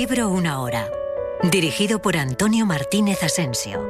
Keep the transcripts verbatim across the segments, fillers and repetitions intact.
libro una hora. Dirigido por Antonio Martínez Asensio.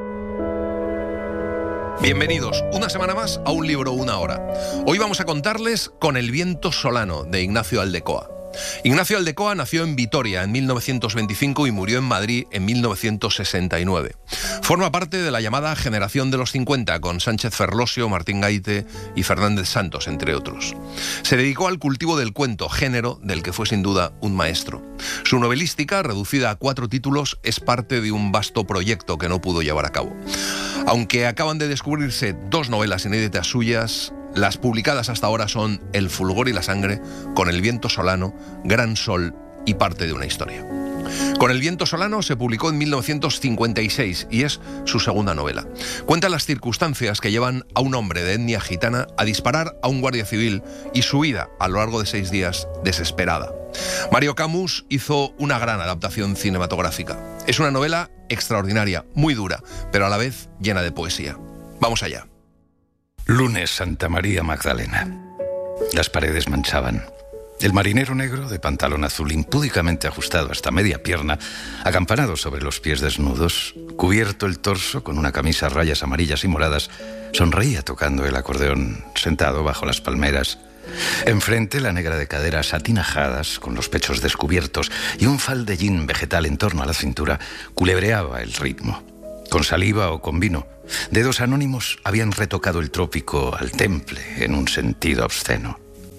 Bienvenidos una semana más a Un libro una hora. Hoy vamos a contarles Con el viento solano, de Ignacio Aldecoa. Ignacio Aldecoa nació en Vitoria en mil novecientos veinticinco y murió en Madrid en mil novecientos sesenta y nueve. Forma parte de la llamada generación de los cincuenta, con Sánchez Ferlosio, Martín Gaite y Fernández Santos, entre otros. Se dedicó al cultivo del cuento, género del que fue sin duda un maestro. Su novelística, reducida a cuatro títulos, es parte de un vasto proyecto que no pudo llevar a cabo. Aunque acaban de descubrirse dos novelas inéditas suyas, las publicadas hasta ahora son El fulgor y la sangre, Con el viento solano, Gran sol y Parte de una historia. Con el viento solano se publicó en mil novecientos cincuenta y seis y es su segunda novela. Cuenta las circunstancias que llevan a un hombre de etnia gitana a disparar a un guardia civil y su vida a lo largo de seis días desesperada. Mario Camus hizo una gran adaptación cinematográfica. Es una novela extraordinaria, muy dura, pero a la vez llena de poesía. Vamos allá. Lunes, Santa María Magdalena. Las paredes manchaban. El marinero negro, de pantalón azul impúdicamente ajustado hasta media pierna, acampanado sobre los pies desnudos, cubierto el torso con una camisa a rayas amarillas y moradas, sonreía tocando el acordeón, sentado bajo las palmeras. Enfrente, la negra de caderas atinajadas, con los pechos descubiertos y un faldellín vegetal en torno a la cintura, culebreaba el ritmo. Con saliva o con vino, dedos anónimos habían retocado el trópico al temple en un sentido obsceno.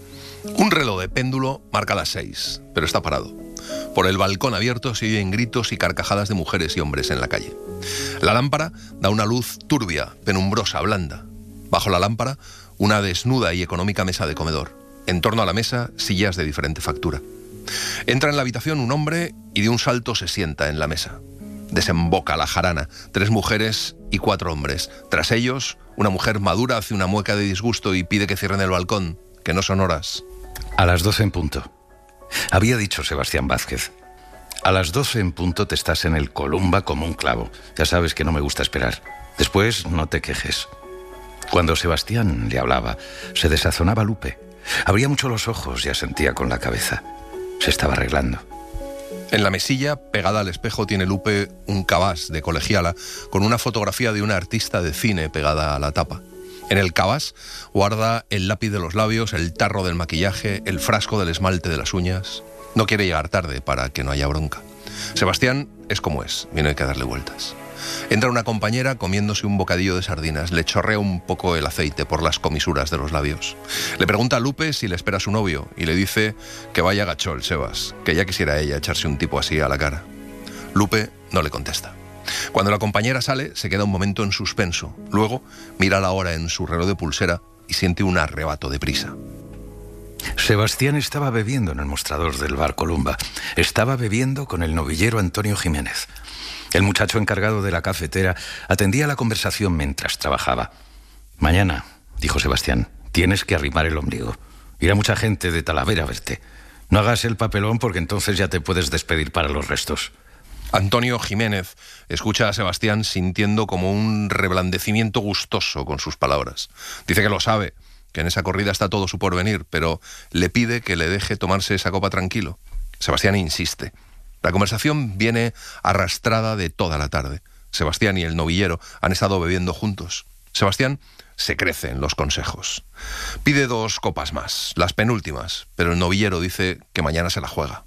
Un reloj de péndulo marca las seis, pero está parado. Por el balcón abierto se oyen gritos y carcajadas de mujeres y hombres en la calle. La lámpara da una luz turbia, penumbrosa, blanda. Bajo la lámpara, una desnuda y económica mesa de comedor. En torno a la mesa, sillas de diferente factura. Entra en la habitación un hombre y de un salto se sienta en la mesa. Desemboca la jarana, tres mujeres y cuatro hombres. Tras ellos, una mujer madura hace una mueca de disgusto y pide que cierren el balcón, que no son horas. A las doce en punto. Había dicho Sebastián Vázquez. A las doce en punto te estás en el Columba como un clavo. Ya sabes que no me gusta esperar. Después no te quejes. Cuando Sebastián le hablaba, se desazonaba Lupe. Abría mucho los ojos y asentía con la cabeza. Se estaba arreglando. En la mesilla, pegada al espejo, tiene Lupe un cabás de colegiala con una fotografía de una artista de cine pegada a la tapa. En el cabás guarda el lápiz de los labios, el tarro del maquillaje, el frasco del esmalte de las uñas. No quiere llegar tarde para que no haya bronca. Sebastián es como es, y no hay que darle vueltas. Entra una compañera comiéndose un bocadillo de sardinas. Le chorrea un poco el aceite por las comisuras de los labios. Le pregunta a Lupe si le espera a su novio y le dice que vaya gacho el Sebas, que ya quisiera ella echarse un tipo así a la cara. Lupe no le contesta. Cuando la compañera sale, se queda un momento en suspenso. Luego mira la hora en su reloj de pulsera y siente un arrebato de prisa. Sebastián estaba bebiendo en el mostrador del bar Columba. Estaba bebiendo con el novillero Antonio Jiménez. El muchacho encargado de la cafetera atendía la conversación mientras trabajaba. Mañana, dijo Sebastián, tienes que arrimar el ombligo. Irá mucha gente de Talavera a verte. No hagas el papelón porque entonces ya te puedes despedir para los restos. Antonio Jiménez escucha a Sebastián sintiendo como un reblandecimiento gustoso con sus palabras. Dice que lo sabe, que en esa corrida está todo su porvenir, pero le pide que le deje tomarse esa copa tranquilo. Sebastián insiste. La conversación viene arrastrada de toda la tarde. Sebastián y el novillero han estado bebiendo juntos. Sebastián se crece en los consejos. Pide dos copas más, las penúltimas, pero el novillero dice que mañana se la juega.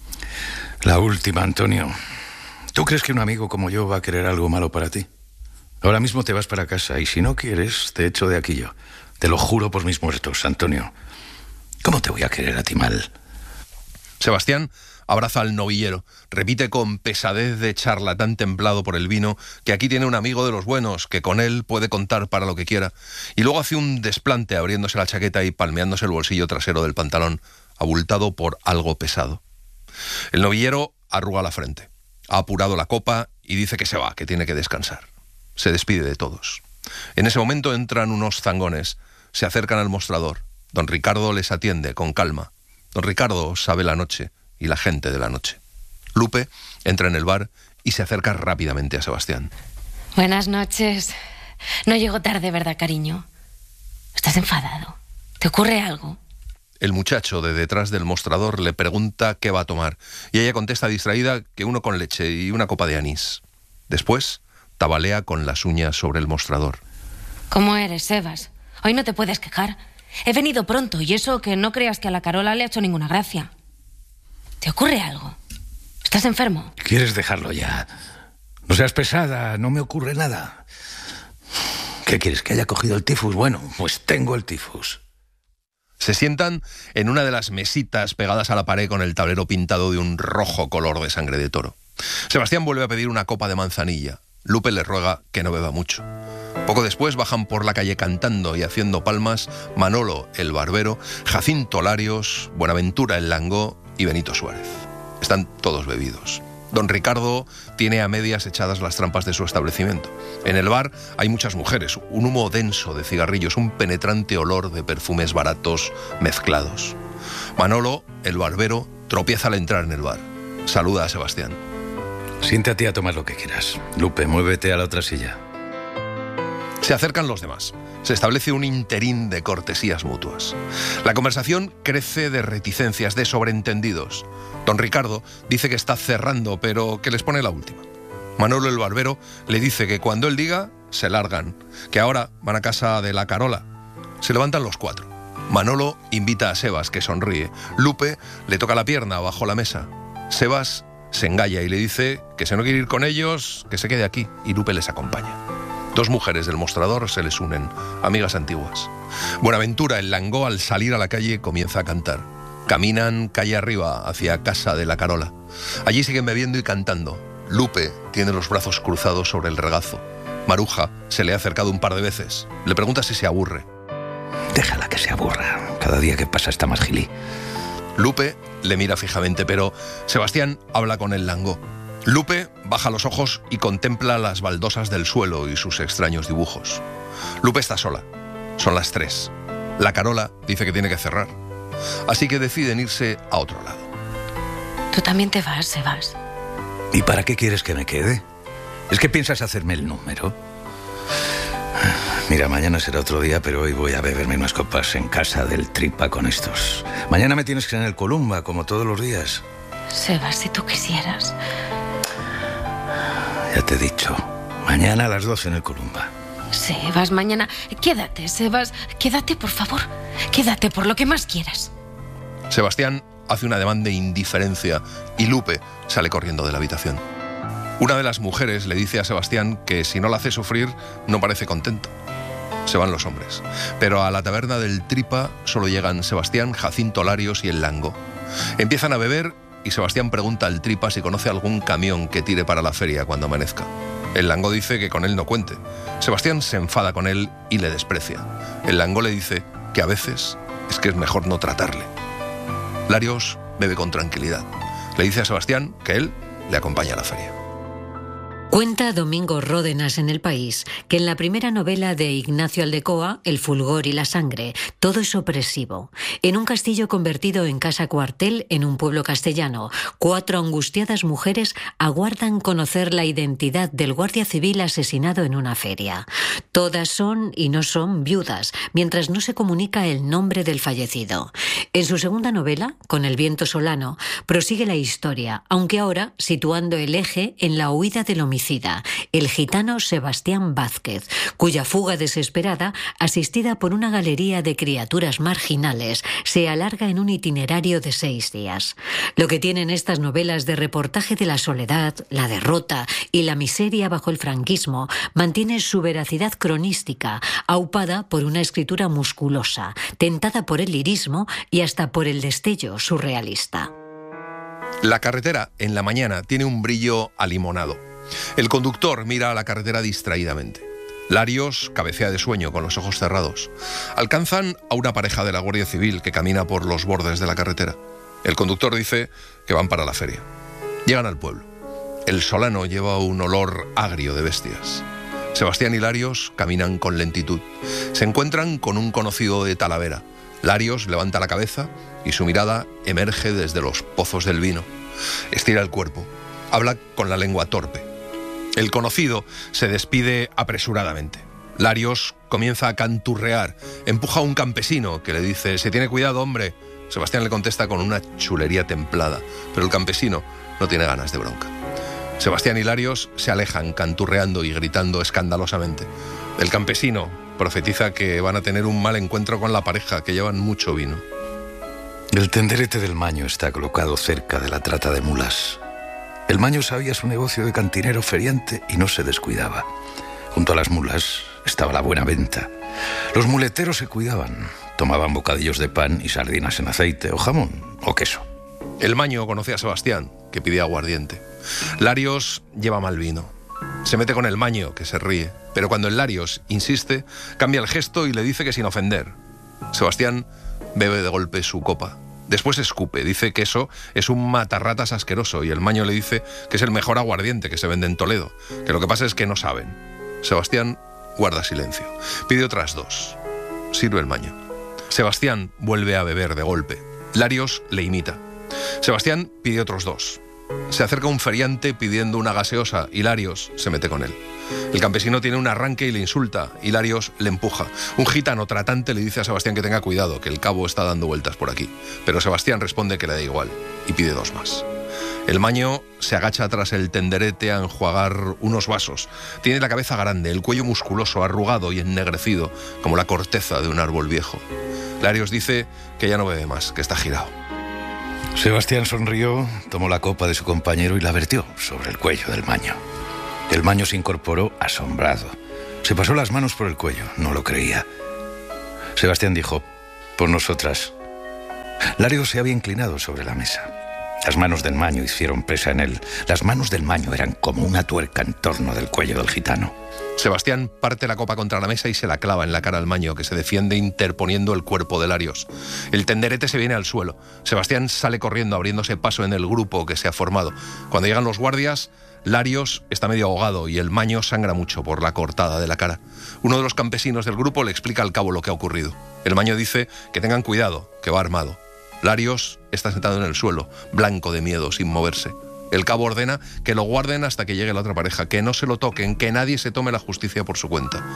La última, Antonio. ¿Tú crees que un amigo como yo va a querer algo malo para ti? Ahora mismo te vas para casa y si no quieres, te echo de aquí yo. Te lo juro por mis muertos, Antonio. ¿Cómo te voy a querer a ti mal? Sebastián abraza al novillero, repite con pesadez de charlatán templado por el vino que aquí tiene un amigo de los buenos, que con él puede contar para lo que quiera, y luego hace un desplante abriéndose la chaqueta y palmeándose el bolsillo trasero del pantalón, abultado por algo pesado. El novillero arruga la frente, ha apurado la copa y dice que se va, que tiene que descansar. Se despide de todos. En ese momento entran unos zangones, se acercan al mostrador. Don Ricardo les atiende con calma. Don Ricardo sabe la noche y la gente de la noche. Lupe entra en el bar y se acerca rápidamente a Sebastián. Buenas noches. No llego tarde, ¿verdad, cariño? ¿Estás enfadado? ¿Te ocurre algo? el muchacho de detrás del mostrador le pregunta qué va a tomar y ella contesta distraída que uno con leche y una copa de anís. Después tabalea con las uñas sobre el mostrador. ¿Cómo eres, Sebas? Hoy no te puedes quejar. He venido pronto y eso que no creas que a la Carola le ha hecho ninguna gracia. ¿Te ocurre algo? ¿Estás enfermo? ¿Quieres dejarlo ya? No seas pesada, no me ocurre nada. ¿Qué quieres, que haya cogido el tifus? Bueno, pues tengo el tifus. Se sientan en una de las mesitas pegadas a la pared con el tablero pintado de un rojo color de sangre de toro. Sebastián vuelve a pedir una copa de manzanilla. Lupe le ruega que no beba mucho. Poco después bajan por la calle cantando y haciendo palmas Manolo el barbero, Jacinto Larios, Buenaventura el Langó y Benito Suárez. Están todos bebidos. Don Ricardo tiene a medias echadas las trampas de su establecimiento. En el bar hay muchas mujeres, un humo denso de cigarrillos, un penetrante olor de perfumes baratos mezclados. Manolo, el barbero, tropieza al entrar en el bar. Saluda a Sebastián. Siéntate a tomar lo que quieras. Lupe, muévete a la otra silla. Se acercan los demás. Se establece un interín de cortesías mutuas. La conversación crece de reticencias, de sobreentendidos. Don Ricardo dice que está cerrando, pero que les pone la última. Manolo el barbero le dice que cuando él diga, se largan, que ahora van a casa de la Carola. Se levantan los cuatro. Manolo invita a Sebas, que sonríe. Lupe le toca la pierna bajo la mesa. Sebas se engalla y le dice que si no quiere ir con ellos, que se quede aquí, y Lupe les acompaña. Dos mujeres del mostrador se les unen, amigas antiguas. Buenaventura, el Langó, al salir a la calle, comienza a cantar. Caminan calle arriba, hacia casa de la Carola. Allí siguen bebiendo y cantando. Lupe tiene los brazos cruzados sobre el regazo. Maruja se le ha acercado un par de veces. Le pregunta si se aburre. Déjala que se aburra. Cada día que pasa está más gilí. Lupe le mira fijamente, pero Sebastián habla con el Langó. Lupe baja los ojos y contempla las baldosas del suelo y sus extraños dibujos. Lupe está sola. Son las tres. La Carola dice que tiene que cerrar. Así que deciden irse a otro lado. Tú también te vas, Sebas. ¿Y para qué quieres que me quede? ¿Es que piensas hacerme el número? Mira, mañana será otro día, pero hoy voy a beberme unas copas en casa del Tripa con estos. Mañana me tienes que ir en el Columba, como todos los días. Sebas, si tú quisieras. Ya te he dicho, mañana a las doce en el Columba. Sebas, mañana... Quédate, Sebas, quédate, por favor. Quédate por lo que más quieras. Sebastián hace un ademán de indiferencia y Lupe sale corriendo de la habitación. Una de las mujeres le dice a Sebastián que si no la hace sufrir, no parece contento. Se van los hombres. Pero a la taberna del Tripa solo llegan Sebastián, Jacinto Larios y el Langó. Empiezan a beber y Sebastián pregunta al Tripa si conoce algún camión que tire para la feria cuando amanezca. El Langó dice que con él no cuente. Sebastián se enfada con él y le desprecia. El Langó le dice que a veces es que es mejor no tratarle. Larios bebe con tranquilidad. Le dice a Sebastián que él le acompaña a la feria. Cuenta Domingo Ródenas en El País que en la primera novela de Ignacio Aldecoa, El fulgor y la sangre, todo es opresivo. En un castillo convertido en casa cuartel en un pueblo castellano, cuatro angustiadas mujeres aguardan conocer la identidad del guardia civil asesinado en una feria. Todas son y no son viudas, mientras no se comunica el nombre del fallecido. En su segunda novela, Con el viento solano, prosigue la historia, aunque ahora situando el eje en la huida del homicidio, el gitano Sebastián Vázquez, cuya fuga desesperada, asistida por una galería de criaturas marginales, se alarga en un itinerario de seis días. Lo que tienen estas novelas de reportaje de la soledad, la derrota y la miseria bajo el franquismo mantiene su veracidad cronística, aupada por una escritura musculosa, tentada por el lirismo y hasta por el destello surrealista. La carretera, en la mañana, tiene un brillo alimonado. El conductor mira a la carretera distraídamente. Larios cabecea de sueño con los ojos cerrados. Alcanzan a una pareja de la Guardia Civil que camina por los bordes de la carretera. El conductor dice que van para la feria. Llegan al pueblo. El solano lleva un olor agrio de bestias. Sebastián y Larios caminan con lentitud. Se encuentran con un conocido de Talavera. Larios levanta la cabeza y su mirada emerge desde los pozos del vino. Estira el cuerpo. Habla con la lengua torpe. El conocido se despide apresuradamente. Larios comienza a canturrear. Empuja a un campesino que le dice: «Se tiene cuidado, hombre, Sebastián le contesta con una chulería templada, pero el campesino no tiene ganas de bronca. Sebastián y Larios se alejan canturreando y gritando escandalosamente. El campesino profetiza que van a tener un mal encuentro con la pareja, que llevan mucho vino. El tenderete del Maño está colocado cerca de la trata de mulas. El Maño sabía su negocio de cantinero feriante y no se descuidaba. Junto a las mulas estaba la buena venta. Los muleteros se cuidaban, tomaban bocadillos de pan y sardinas en aceite, o jamón, o queso. El Maño conoce a Sebastián, que pide aguardiente. Larios lleva mal vino. Se mete con el Maño, que se ríe, pero cuando el Larios insiste, cambia el gesto y le dice que sin ofender. Sebastián bebe de golpe su copa. Después escupe, dice que eso es un matarratas asqueroso y el Maño le dice que es el mejor aguardiente que se vende en Toledo, que lo que pasa es que no saben. Sebastián guarda silencio. Pide otras dos. Sirve el Maño. Sebastián vuelve a beber de golpe. Larios le imita. Sebastián pide otros dos. Se acerca un feriante pidiendo una gaseosa y Larios se mete con él. El campesino tiene un arranque y le insulta y Larios le empuja. Un gitano tratante le dice a Sebastián que tenga cuidado, que el cabo está dando vueltas por aquí. Pero Sebastián responde que le da igual y pide dos más. El Maño se agacha tras el tenderete a enjuagar unos vasos. Tiene la cabeza grande, el cuello musculoso, arrugado y ennegrecido, como la corteza de un árbol viejo. Larios dice que ya no bebe más, que está girado. Sebastián sonrió, tomó la copa de su compañero y la vertió sobre el cuello del Maño. El Maño se incorporó asombrado. Se pasó las manos por el cuello, no lo creía. Sebastián dijo: por nosotras. Larios se había inclinado sobre la mesa. Las manos del Maño hicieron presa en él. Las manos del Maño eran como una tuerca en torno del cuello del gitano. Sebastián parte la copa contra la mesa y se la clava en la cara al Maño, que se defiende interponiendo el cuerpo de Larios. El tenderete se viene al suelo. Sebastián sale corriendo, abriéndose paso en el grupo que se ha formado. Cuando llegan los guardias, Larios está medio ahogado y el Maño sangra mucho por la cortada de la cara. Uno de los campesinos del grupo le explica al cabo lo que ha ocurrido. El Maño dice que tengan cuidado, que va armado. Larios está sentado en el suelo, blanco de miedo, sin moverse. El cabo ordena que lo guarden hasta que llegue la otra pareja, que no se lo toquen, que nadie se tome la justicia por su cuenta.